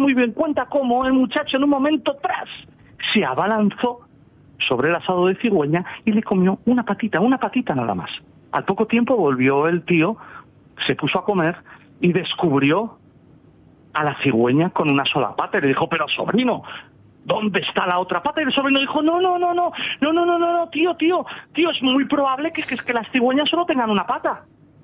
muy bien cuenta cómo el muchacho en un momento tras se abalanzó sobre el asado de cigüeña y le comió una patita nada más. Al poco tiempo volvió el tío, se puso a comer y descubrió a la cigüeña con una sola pata y le dijo, pero sobrino, ¿dónde está la otra pata? Y el sobrino dijo, no, tío, es muy probable que las cigüeñas solo tengan una pata.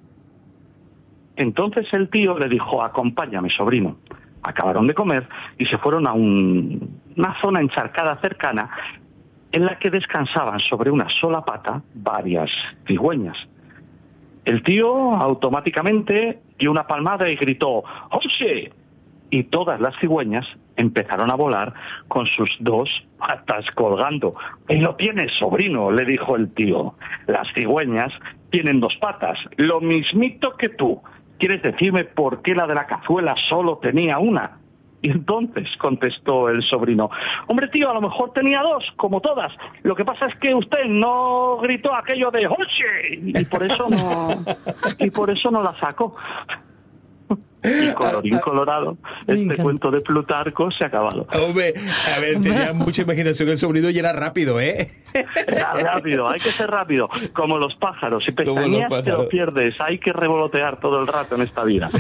Entonces el tío le dijo, acompáñame, sobrino. Acabaron de comer y se fueron a una zona encharcada cercana en la que descansaban sobre una sola pata varias cigüeñas. El tío automáticamente dio una palmada y gritó, ¡Oye! Y todas las cigüeñas empezaron a volar con sus dos patas colgando. ¡Y lo tienes, sobrino!, le dijo el tío. Las cigüeñas tienen dos patas, lo mismito que tú. ¿Quieres decirme por qué la de la cazuela solo tenía una? Y entonces contestó el sobrino, hombre tío, a lo mejor tenía dos, como todas. Lo que pasa es que usted no gritó aquello de ¡Oye! Y por eso no la sacó. Y colorín colorado, este cuento de Plutarco se ha acabado. Hombre, a ver, tenía mucha imaginación el sobrino y era rápido, ¿eh? Era rápido, hay que ser rápido, como los pájaros. Si pestañeas te lo pierdes, hay que revolotear todo el rato en esta vida.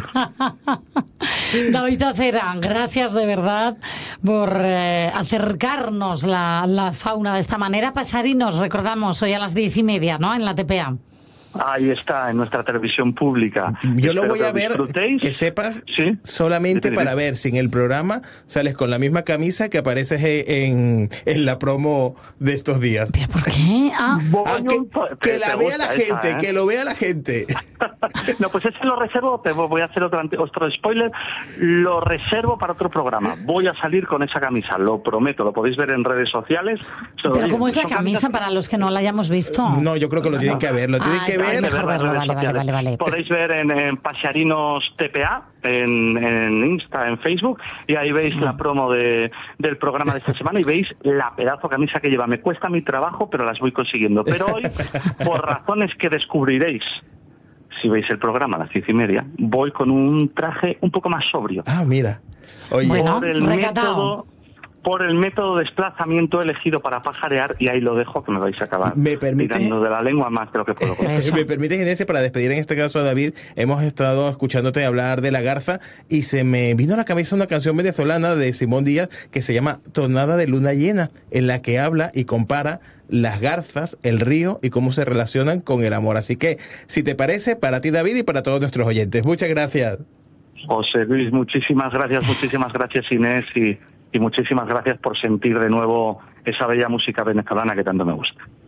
David Acera, gracias de verdad por acercarnos la fauna de esta manera. Pasarinos, recordamos, hoy a las 10:30, ¿no?, en la TPA. Ahí está, en nuestra televisión pública. Yo lo voy a ver, que sepas, ¿sí? solamente para ver si en el programa sales con la misma camisa que apareces en la promo de estos días. ¿Pero por qué? Que la vea la gente, esa, que lo vea la gente. No, pues ese lo reservo, te voy a hacer otro spoiler, lo reservo para otro programa. Voy a salir con esa camisa, lo prometo, lo podéis ver en redes sociales. ¿Pero cómo es la camisa para los que no la hayamos visto? No, yo creo que lo tienen que ver, Mejor verlo, vale. Podéis ver en Pasarinos TPA, en Insta, en Facebook, y ahí veis la promo del programa de esta semana y veis la pedazo camisa que lleva. Me cuesta mi trabajo, pero las voy consiguiendo. Pero hoy, por razones que descubriréis si veis el programa a las 10:30, voy con un traje un poco más sobrio. Ah, mira. Oye, bueno, por el método de desplazamiento elegido para pajarear, y ahí lo dejo, que me vais a acabar tirando de la lengua más de lo que puedo contar. ¿Me permites, Inés, para despedir en este caso a David? Hemos estado escuchándote hablar de la garza y se me vino a la cabeza una canción venezolana de Simón Díaz que se llama Tonada de Luna Llena, en la que habla y compara las garzas, el río y cómo se relacionan con el amor. Así que, si te parece, para ti, David, y para todos nuestros oyentes. Muchas gracias. José Luis, muchísimas gracias, Inés, y muchísimas gracias por sentir de nuevo esa bella música venezolana que tanto me gusta.